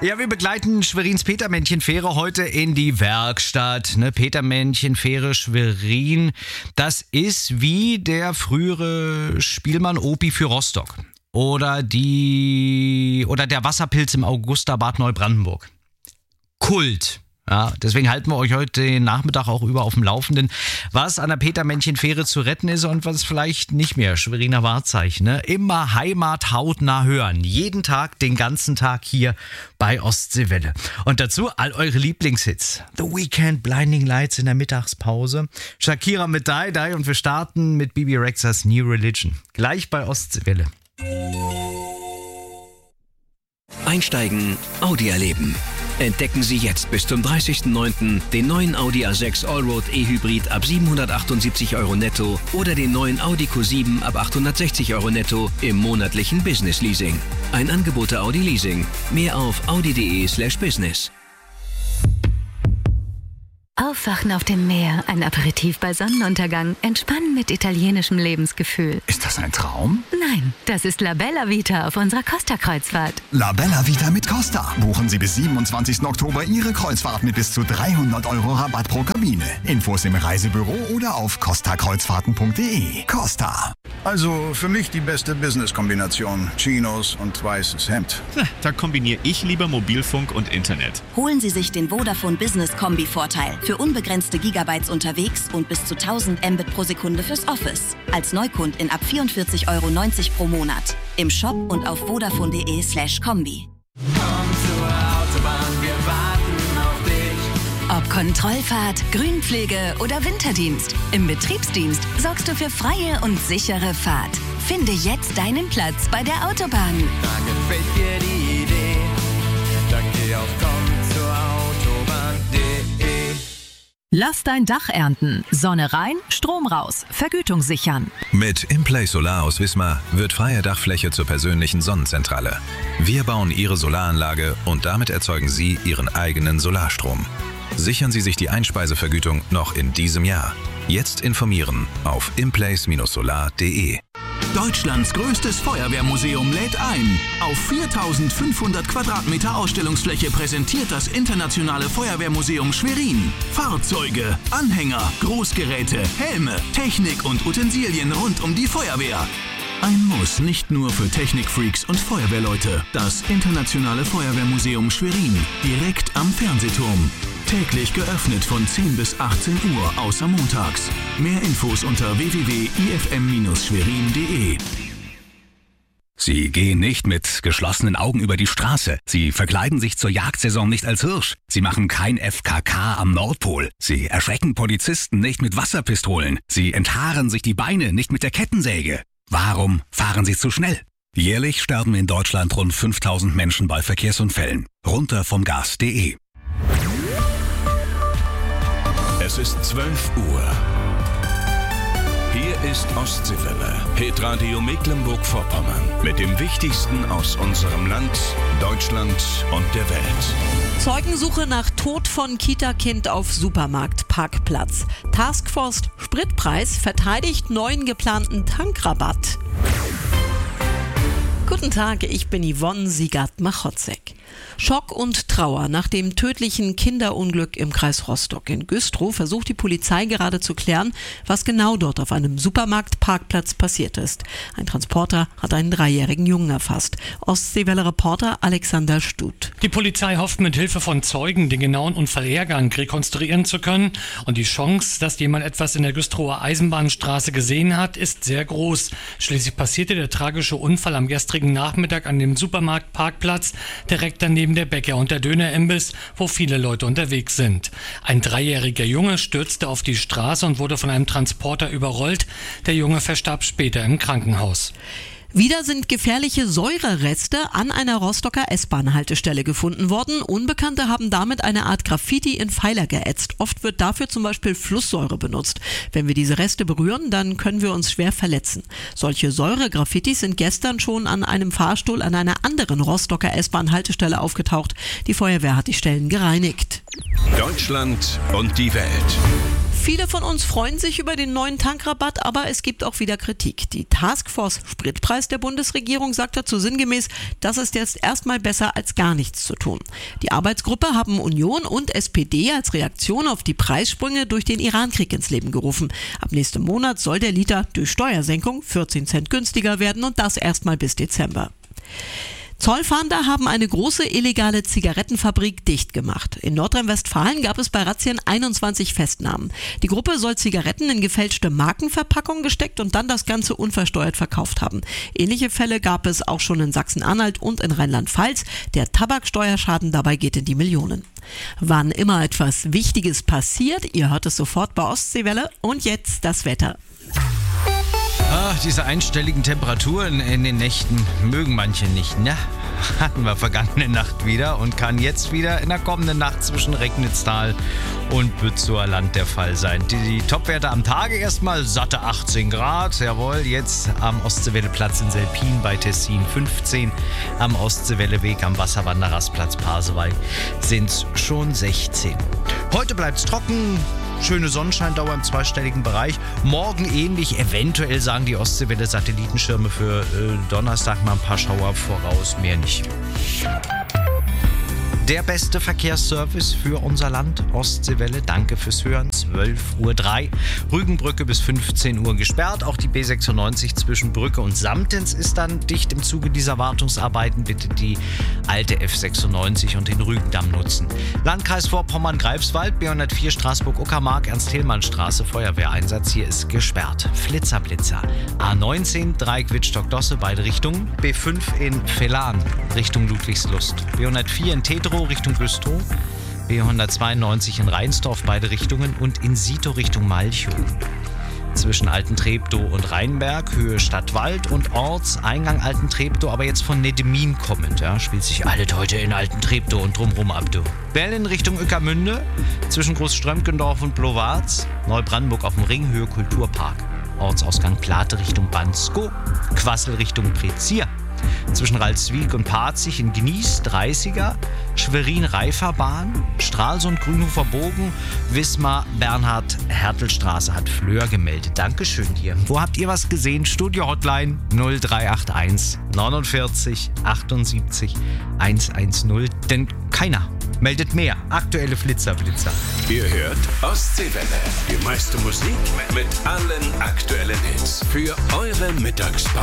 Ja, wir begleiten Schwerins Petermännchen-Fähre heute in die Werkstatt. Ne, Petermännchen-Fähre Schwerin, das ist wie der frühere Spielmann Opi für Rostock. Oder der Wasserpilz im Augusterbad Neubrandenburg. Kult. Ja, deswegen halten wir euch heute den Nachmittag auch über auf dem Laufenden, was an der Petermännchen-Fähre zu retten ist und was vielleicht nicht mehr. Schweriner Wahrzeichen. Ne? Immer Heimat hautnah hören. Jeden Tag, den ganzen Tag hier bei Ostseewelle. Und dazu all eure Lieblingshits. The Weeknd, Blinding Lights in der Mittagspause. Shakira mit Die Die und wir starten mit Bibi Rexhas New Religion. Gleich bei Ostseewelle. Einsteigen, Audi erleben. Entdecken Sie jetzt bis zum 30.09. den neuen Audi A6 Allroad E-Hybrid ab 778 € netto oder den neuen Audi Q7 ab 860 € netto im monatlichen Business Leasing. Ein Angebot der Audi Leasing. Mehr auf audi.de/business. Aufwachen auf dem Meer, ein Aperitif bei Sonnenuntergang, entspannen mit italienischem Lebensgefühl. Ist das ein Traum? Nein, das ist La Bella Vita auf unserer Costa-Kreuzfahrt. La Bella Vita mit Costa. Buchen Sie bis 27. Oktober Ihre Kreuzfahrt mit bis zu 300 € Rabatt pro Kabine. Infos im Reisebüro oder auf costakreuzfahrten.de. Costa. Also für mich die beste Business-Kombination. Chinos und weißes Hemd. Da kombiniere ich lieber Mobilfunk und Internet. Holen Sie sich den Vodafone Business Kombi-Vorteil. Für unbegrenzte Gigabytes unterwegs und bis zu 1000 Mbit pro Sekunde fürs Office. Als Neukundin ab 44,90 € pro Monat. Im Shop und auf vodafone.de/kombi. Ob Kontrollfahrt, Grünpflege oder Winterdienst, im Betriebsdienst sorgst du für freie und sichere Fahrt. Finde jetzt deinen Platz bei der Autobahn. Da gefällt dir die Idee, dann geh auf komm-zur-autobahn.de. Lass dein Dach ernten. Sonne rein, Strom raus. Vergütung sichern. Mit Implay Solar aus Wismar wird freie Dachfläche zur persönlichen Sonnenzentrale. Wir bauen Ihre Solaranlage und damit erzeugen Sie Ihren eigenen Solarstrom. Sichern Sie sich die Einspeisevergütung noch in diesem Jahr. Jetzt informieren auf implace-solar.de. Deutschlands größtes Feuerwehrmuseum lädt ein. Auf 4500 Quadratmeter Ausstellungsfläche präsentiert das Internationale Feuerwehrmuseum Schwerin Fahrzeuge, Anhänger, Großgeräte, Helme, Technik und Utensilien rund um die Feuerwehr. Ein Muss nicht nur für Technikfreaks und Feuerwehrleute. Das Internationale Feuerwehrmuseum Schwerin, direkt am Fernsehturm. Täglich geöffnet von 10 bis 18 Uhr, außer montags. Mehr Infos unter www.ifm-schwerin.de. Sie gehen nicht mit geschlossenen Augen über die Straße. Sie verkleiden sich zur Jagdsaison nicht als Hirsch. Sie machen kein FKK am Nordpol. Sie erschrecken Polizisten nicht mit Wasserpistolen. Sie enthaaren sich die Beine nicht mit der Kettensäge. Warum fahren Sie zu schnell? Jährlich sterben in Deutschland rund 5000 Menschen bei Verkehrsunfällen. Runter vom Gas.de. Es ist 12 Uhr. Hier ist Ostseewelle, Hitradio Mecklenburg-Vorpommern. Mit dem Wichtigsten aus unserem Land, Deutschland und der Welt. Zeugensuche nach Tod von Kita-Kind auf Supermarktparkplatz. Taskforce Spritpreis verteidigt neuen geplanten Tankrabatt. Guten Tag, ich bin Yvonne Siegert-Machotzek. Schock und Trauer nach dem tödlichen Kinderunglück im Kreis Rostock. In Güstrow versucht die Polizei gerade zu klären, was genau dort auf einem Supermarktparkplatz passiert ist. Ein Transporter hat einen 3-jährigen Jungen erfasst. Ostseewelle-Reporter Alexander Stut. Die Polizei hofft mit Hilfe von Zeugen den genauen Unfallhergang rekonstruieren zu können. Und die Chance, dass jemand etwas in der Güstrower Eisenbahnstraße gesehen hat, ist sehr groß. Schließlich passierte der tragische Unfall am gestrigen Nachmittag an dem Supermarktparkplatz direkt daneben der Bäcker und der Dönerimbiss, wo viele Leute unterwegs sind. Ein 3-jähriger Junge stürzte auf die Straße und wurde von einem Transporter überrollt. Der Junge verstarb später im Krankenhaus. Wieder sind gefährliche Säurereste an einer Rostocker S-Bahn-Haltestelle gefunden worden. Unbekannte haben damit eine Art Graffiti in Pfeiler geätzt. Oft wird dafür zum Beispiel Flusssäure benutzt. Wenn wir diese Reste berühren, dann können wir uns schwer verletzen. Solche Säure-Graffitis sind gestern schon an einem Fahrstuhl an einer anderen Rostocker S-Bahn-Haltestelle aufgetaucht. Die Feuerwehr hat die Stellen gereinigt. Deutschland und die Welt. Viele von uns freuen sich über den neuen Tankrabatt, aber es gibt auch wieder Kritik. Die Taskforce Spritpreis der Bundesregierung sagt dazu sinngemäß, das ist jetzt erstmal besser als gar nichts zu tun. Die Arbeitsgruppe haben Union und SPD als Reaktion auf die Preissprünge durch den Irankrieg ins Leben gerufen. Ab nächstem Monat soll der Liter durch Steuersenkung 14 Cent günstiger werden und das erstmal bis Dezember. Zollfahnder haben eine große illegale Zigarettenfabrik dicht gemacht. In Nordrhein-Westfalen gab es bei Razzien 21 Festnahmen. Die Gruppe soll Zigaretten in gefälschte Markenverpackungen gesteckt und dann das Ganze unversteuert verkauft haben. Ähnliche Fälle gab es auch schon in Sachsen-Anhalt und in Rheinland-Pfalz. Der Tabaksteuerschaden dabei geht in die Millionen. Wann immer etwas Wichtiges passiert, ihr hört es sofort bei Ostseewelle. Und jetzt das Wetter. Ach, diese einstelligen Temperaturen in den Nächten mögen manche nicht, ne? Hatten wir vergangene Nacht wieder und kann jetzt wieder in der kommenden Nacht zwischen Recknitztal und Bützower Land der Fall sein. Die Topwerte am Tage erstmal satte 18 Grad, jawohl, jetzt am Ostseewelleplatz in Selpin bei Tessin 15, am Ostseewelleweg am Wasserwanderersplatz Pasewalk sind es schon 16. Heute bleibt es trocken. Schöne Sonnenscheindauer im zweistelligen Bereich. Morgen ähnlich, eventuell sagen die Ostseewelle-Satellitenschirme für Donnerstag mal ein paar Schauer voraus, mehr nicht. Der beste Verkehrsservice für unser Land, Ostseewelle. Danke fürs Hören. 12:03 Uhr. Rügenbrücke bis 15 Uhr gesperrt. Auch die B96 zwischen Brücke und Samtens ist dann dicht im Zuge dieser Wartungsarbeiten. Bitte die alte F96 und den Rügendamm nutzen. Landkreis Vorpommern-Greifswald, B104 Straßburg-Uckermark, Ernst-Thälmann-Straße, Feuerwehreinsatz. Hier ist gesperrt. Flitzer. A19, Dreieck Wittstock-Dosse, beide Richtungen. B5 in Velan, Richtung Ludwigslust. B104 in Tetro, Richtung Güstrow, B192 in Rheinsdorf, beide Richtungen und in Sito Richtung Malchow. Zwischen Altentreptow und Rheinberg, Höhe Stadtwald und Ortseingang Altentreptow, aber jetzt von Nedemin kommend. Ja, spielt sich alles heute in Altentreptow und drumherum ab. Berlin Richtung Ueckermünde, zwischen Großströmkendorf und Blowarz, Neubrandenburg auf dem Ring, Höhe Kulturpark. Ortsausgang Plate Richtung Bansko, Quassel Richtung Prezier. Zwischen Ralswiek und Parzig in Gnies, 30er, Schwerin-Reiferbahn, Stralsund-Grünhofer Bogen, Wismar-Bernhard-Hertel-Straße hat Fleur gemeldet. Dankeschön dir. Wo habt ihr was gesehen? Studio-Hotline 0381 49 78 110. Denn keiner meldet mehr. Aktuelle Flitzer. Ihr hört Ostseewelle. Die meiste Musik mit allen aktuellen Hits für eure Mittagspause.